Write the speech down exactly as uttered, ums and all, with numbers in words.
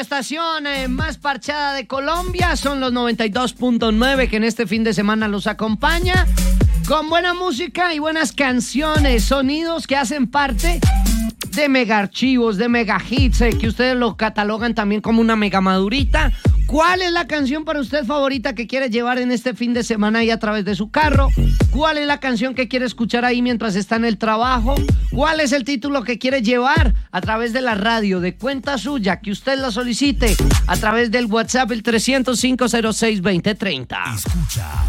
estación eh, más parchada de Colombia. Son los noventa y dos punto nueve que en este fin de semana los acompaña. Con buena música y buenas canciones, sonidos que hacen parte de mega archivos, de mega hits, eh, que ustedes lo catalogan también como una mega madurita. ¿Cuál es la canción para usted favorita que quiere llevar en este fin de semana ahí a través de su carro? ¿Cuál es la canción que quiere escuchar ahí mientras está en el trabajo? ¿Cuál es el título que quiere llevar a través de la radio, de cuenta suya, que usted la solicite a través del WhatsApp, el trescientos cinco cero seis veinte treinta? Escucha